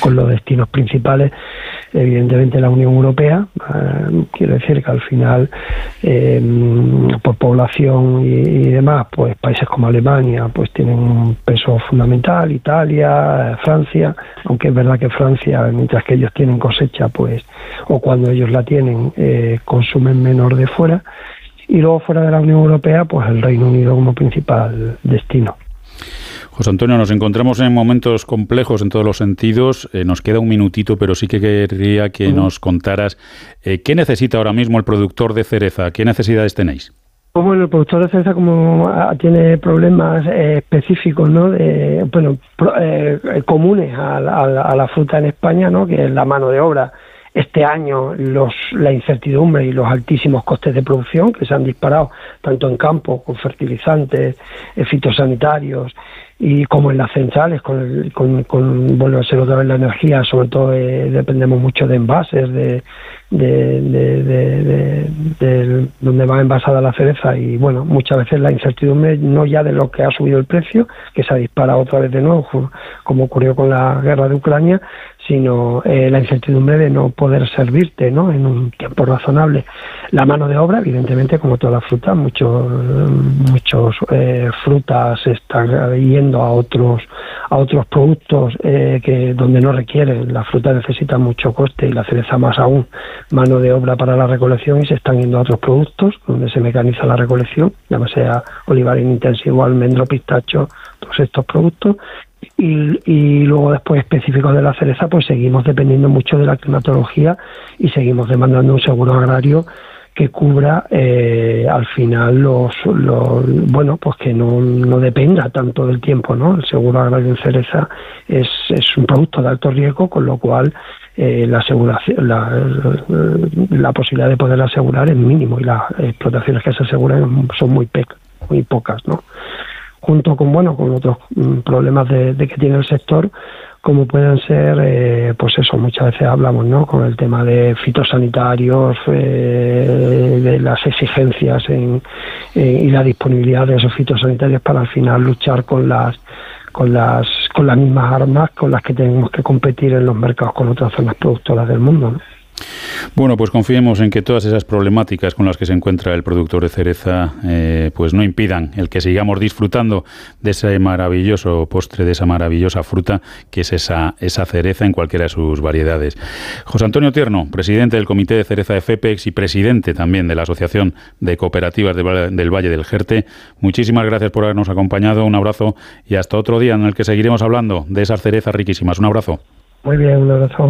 con los destinos principales, evidentemente la Unión Europea. Quiero decir que al final, por población y demás, pues países como Alemania pues tienen un peso fundamental, Italia, Francia, aunque es verdad que Francia, mientras que ellos tienen cosecha, pues, o cuando ellos la tienen, consumen menos de fuera. Y luego fuera de la Unión Europea, pues el Reino Unido como principal destino. José Antonio, nos encontramos en momentos complejos en todos los sentidos. Nos queda un minutito, pero sí que querría que nos contaras qué necesita ahora mismo el productor de cereza, qué necesidades tenéis. Bueno, el productor de cereza como tiene problemas específicos, ¿no? Comunes a la fruta en España, ¿no? Que es la mano de obra. Este año la incertidumbre y los altísimos costes de producción que se han disparado tanto en campo con fertilizantes, fitosanitarios y como en las centrales con vuelve a ser otra vez la energía, sobre todo dependemos mucho de envases, de donde va envasada la cereza, y bueno, muchas veces la incertidumbre no ya de lo que ha subido el precio, que se ha disparado otra vez de nuevo, como ocurrió con la guerra de Ucrania, sino la incertidumbre de no poder servirte, ¿no?, en un tiempo razonable. La mano de obra, evidentemente, como todas las frutas, muchos frutas se están yendo a otros productos que donde no requieren. La fruta necesita mucho coste y la cereza más aún mano de obra para la recolección, y se están yendo a otros productos donde se mecaniza la recolección, ya sea olivar intensivo, almendro, pistacho, todos estos productos. Y luego después específicos de la cereza, pues seguimos dependiendo mucho de la climatología y seguimos demandando un seguro agrario que cubra al final pues que no dependa tanto del tiempo, ¿no? El seguro agrario en cereza es un producto de alto riesgo, con lo cual la posibilidad de poder asegurar es mínimo, y las explotaciones que se aseguran son muy pocas, ¿no? Junto con otros problemas de que tiene el sector, como pueden ser, pues eso, muchas veces hablamos, ¿no?, con el tema de fitosanitarios, de las exigencias y la disponibilidad de esos fitosanitarios para al final luchar con las mismas armas con las que tenemos que competir en los mercados con otras zonas productoras del mundo, ¿no? Bueno, pues confiemos en que todas esas problemáticas con las que se encuentra el productor de cereza pues no impidan el que sigamos disfrutando de ese maravilloso postre, de esa maravillosa fruta que es esa cereza en cualquiera de sus variedades. José Antonio Tierno, presidente del Comité de Cereza de FEPEX y presidente también de la Asociación de Cooperativas del Valle del Jerte, muchísimas gracias por habernos acompañado, un abrazo y hasta otro día en el que seguiremos hablando de esas cerezas riquísimas. Un abrazo. Muy bien, un abrazo.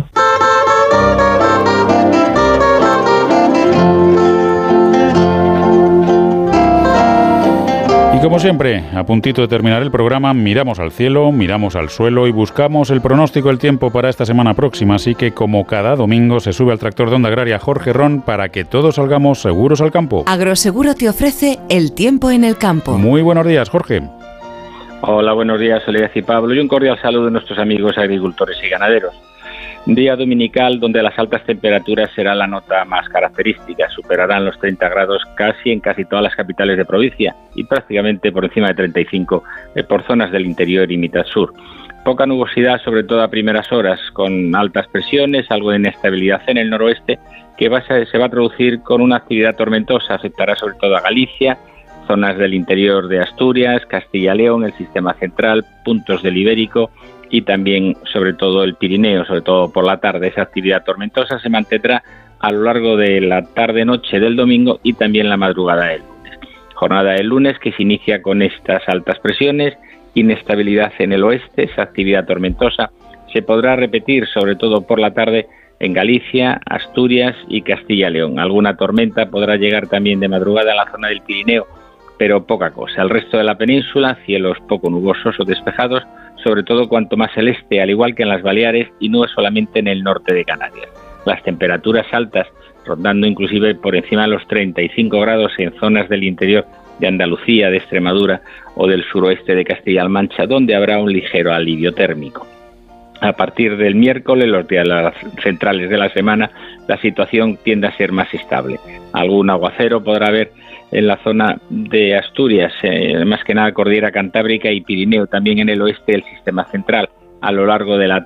Y como siempre, a puntito de terminar el programa, miramos al cielo, miramos al suelo y buscamos el pronóstico del tiempo para esta semana próxima. Así que, como cada domingo, se sube al tractor de Onda Agraria Jorge Ron para que todos salgamos seguros al campo. Agroseguro te ofrece el tiempo en el campo. Muy buenos días, Jorge. Hola, buenos días, Soledad y Pablo, y un cordial saludo de nuestros amigos agricultores y ganaderos. Un día dominical donde las altas temperaturas serán la nota más característica, superarán los 30 grados en casi todas las capitales de provincia y prácticamente por encima de 35 por zonas del interior y mitad sur. Poca nubosidad, sobre todo a primeras horas, con altas presiones, algo de inestabilidad en el noroeste, que se va a traducir con una actividad tormentosa, afectará sobre todo a Galicia, zonas del interior de Asturias, Castilla y León, el sistema central, puntos del Ibérico, y también sobre todo el Pirineo, sobre todo por la tarde. Esa actividad tormentosa se mantendrá a lo largo de la tarde-noche del domingo y también la madrugada del lunes. Jornada del lunes que se inicia con estas altas presiones, inestabilidad en el oeste, esa actividad tormentosa se podrá repetir sobre todo por la tarde en Galicia, Asturias y Castilla y León. Alguna tormenta podrá llegar también de madrugada a la zona del Pirineo, pero poca cosa. El resto de la península, cielos poco nubosos o despejados, sobre todo cuanto más el este, al igual que en las Baleares, y no es solamente en el norte de Canarias. Las temperaturas altas, rondando inclusive por encima de los 35 grados en zonas del interior de Andalucía, de Extremadura o del suroeste de Castilla-La Mancha, donde habrá un ligero alivio térmico. A partir del miércoles, los días centrales de la semana, la situación tiende a ser más estable. Algún aguacero podrá haber en la zona de Asturias, más que nada Cordillera Cantábrica y Pirineo, también en el oeste del sistema central. A lo largo de la